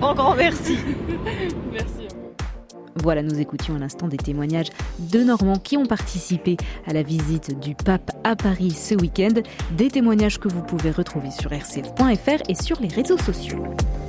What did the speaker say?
Un grand merci. Merci. Voilà, nous écoutions à l'instant des témoignages de Normands qui ont participé à la visite du pape à Paris ce week-end. Des témoignages que vous pouvez retrouver sur rcf.fr et sur les réseaux sociaux.